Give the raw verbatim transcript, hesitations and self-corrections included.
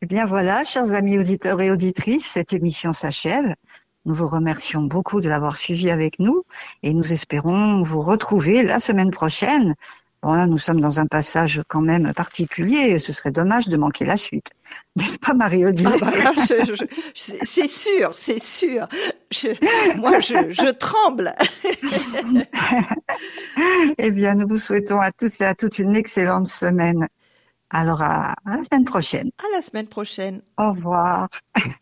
bien voilà, chers amis auditeurs et auditrices, cette émission s'achève. Nous vous remercions beaucoup de l'avoir suivi avec nous et nous espérons vous retrouver la semaine prochaine. Bon là, nous sommes dans un passage quand même particulier, ce serait dommage de manquer la suite. N'est-ce pas, Marie-Odile? Ah bah là, je, je, je, c'est sûr, c'est sûr. Je, moi, je, je tremble. Eh bien, nous vous souhaitons à tous et à toutes une excellente semaine. Alors, à, à la semaine prochaine. À la semaine prochaine. Au revoir.